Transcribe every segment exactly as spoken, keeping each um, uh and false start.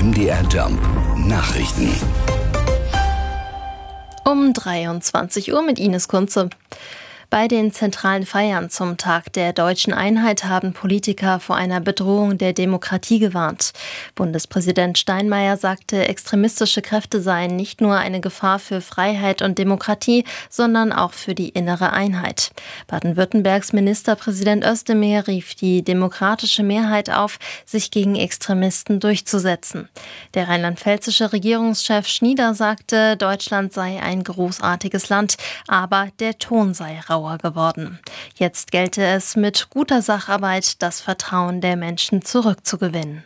M D R Jump Nachrichten. Um dreiundzwanzig Uhr mit Ines Kunze. Bei den zentralen Feiern zum Tag der deutschen Einheit haben Politiker vor einer Bedrohung der Demokratie gewarnt. Bundespräsident Steinmeier sagte, extremistische Kräfte seien nicht nur eine Gefahr für Freiheit und Demokratie, sondern auch für die innere Einheit. Baden-Württembergs Ministerpräsident Özdemir rief die demokratische Mehrheit auf, sich gegen Extremisten durchzusetzen. Der rheinland-pfälzische Regierungschef Schnieder sagte, Deutschland sei ein großartiges Land, aber der Ton sei rau geworden. Jetzt gelte es, mit guter Sacharbeit das Vertrauen der Menschen zurückzugewinnen.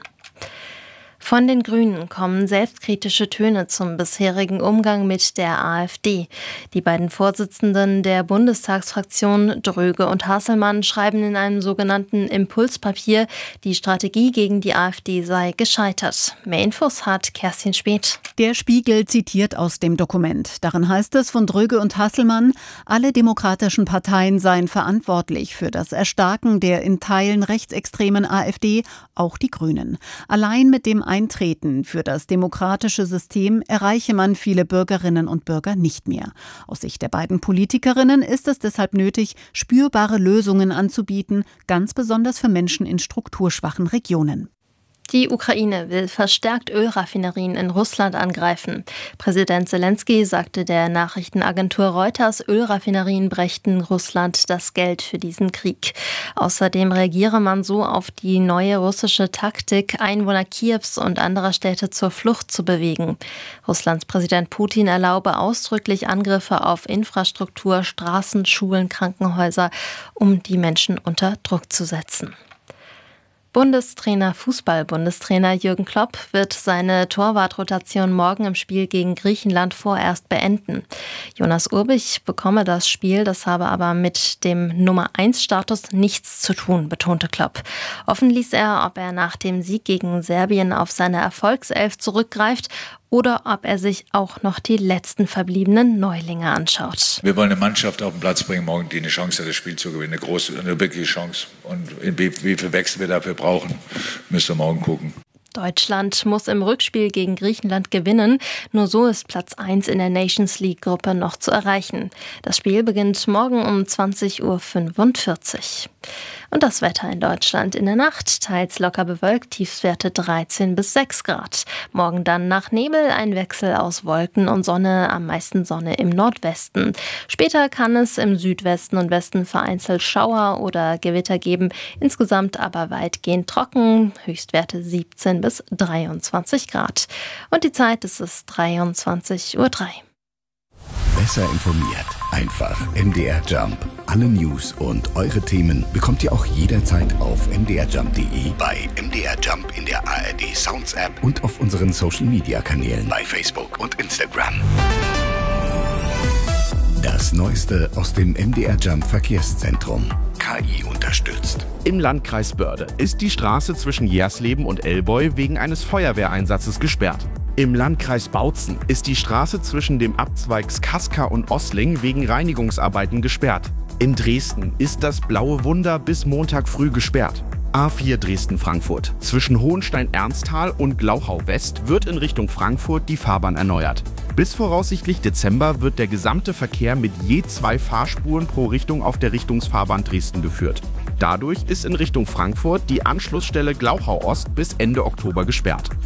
Von den Grünen kommen selbstkritische Töne zum bisherigen Umgang mit der AfD. Die beiden Vorsitzenden der Bundestagsfraktion, Dröge und Hasselmann, schreiben in einem sogenannten Impulspapier, die Strategie gegen die AfD sei gescheitert. Mehr Infos hat Kerstin Speth. Der Spiegel zitiert aus dem Dokument. Darin heißt es von Dröge und Hasselmann, alle demokratischen Parteien seien verantwortlich für das Erstarken der in Teilen rechtsextremen AfD, auch die Grünen. Allein mit dem Eintreten für das demokratische System erreiche man viele Bürgerinnen und Bürger nicht mehr. Aus Sicht der beiden Politikerinnen ist es deshalb nötig, spürbare Lösungen anzubieten, ganz besonders für Menschen in strukturschwachen Regionen. Die Ukraine will verstärkt Ölraffinerien in Russland angreifen. Präsident Zelensky sagte der Nachrichtenagentur Reuters, Ölraffinerien brächten Russland das Geld für diesen Krieg. Außerdem reagiere man so auf die neue russische Taktik, Einwohner Kiews und anderer Städte zur Flucht zu bewegen. Russlands Präsident Putin erlaube ausdrücklich Angriffe auf Infrastruktur, Straßen, Schulen, Krankenhäuser, um die Menschen unter Druck zu setzen. Bundestrainer, Fußball-Bundestrainer Jürgen Klopp wird seine Torwartrotation morgen im Spiel gegen Griechenland vorerst beenden. Jonas Urbich bekomme das Spiel, das habe aber mit dem Nummer eins Status nichts zu tun, betonte Klopp. Offen ließ er, ob er nach dem Sieg gegen Serbien auf seine Erfolgself zurückgreift oder ob er sich auch noch die letzten verbliebenen Neulinge anschaut. Wir wollen eine Mannschaft auf den Platz bringen morgen, die eine Chance hat, das Spiel zu gewinnen. Eine große, eine wirkliche Chance. Und wie, wie viel Wechsel wir dafür brauchen, müssen wir morgen gucken. Deutschland muss im Rückspiel gegen Griechenland gewinnen. Nur so ist Platz eins in der Nations League-Gruppe noch zu erreichen. Das Spiel beginnt morgen um zwanzig Uhr fünfundvierzig. Und das Wetter in Deutschland in der Nacht, teils locker bewölkt, Tiefstwerte dreizehn bis sechs Grad. Morgen dann nach Nebel ein Wechsel aus Wolken und Sonne, am meisten Sonne im Nordwesten. Später kann es im Südwesten und Westen vereinzelt Schauer oder Gewitter geben, insgesamt aber weitgehend trocken, Höchstwerte siebzehn bis dreiundzwanzig Grad. Und die Zeit ist es dreiundzwanzig Uhr drei. Besser informiert. Einfach M D R Jump. Alle News und eure Themen bekommt ihr auch jederzeit auf m d r jump punkt d e, bei M D R Jump in der A R D Sounds App und auf unseren Social Media Kanälen bei Facebook und Instagram. Das Neueste aus dem M D R Jump Verkehrszentrum. K I unterstützt. Im Landkreis Börde ist die Straße zwischen Jersleben und Elboy wegen eines Feuerwehreinsatzes gesperrt. Im Landkreis Bautzen ist die Straße zwischen dem Abzweigs Kaska und Ossling wegen Reinigungsarbeiten gesperrt. In Dresden ist das Blaue Wunder bis Montag früh gesperrt. A vier Dresden-Frankfurt. Zwischen Hohenstein-Ernsthal und Glauchau-West wird in Richtung Frankfurt die Fahrbahn erneuert. Bis voraussichtlich Dezember wird der gesamte Verkehr mit je zwei Fahrspuren pro Richtung auf der Richtungsfahrbahn Dresden geführt. Dadurch ist in Richtung Frankfurt die Anschlussstelle Glauchau Ost bis Ende Oktober gesperrt.